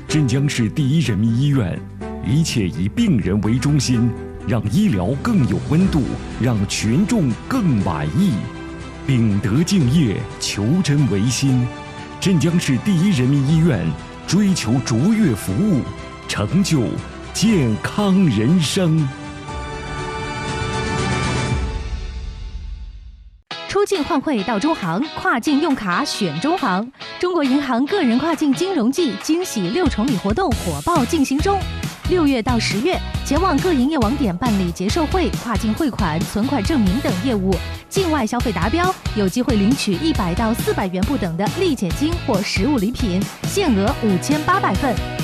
镇江市第一人民医院，一切以病人为中心，让医疗更有温度，让群众更满意。秉德敬业，求真为心。镇江市第一人民医院追求卓越服务，成就健康人生。 出境换汇到中行，跨境用卡选中行。中国银行个人跨境金融季惊喜6重礼活动火爆进行中。6月到10月，前往各营业网点办理结售汇、跨境汇款、存款证明等业务，境外消费达标，有机会领取100到400元不等的立减金或实物礼品，限额5800份。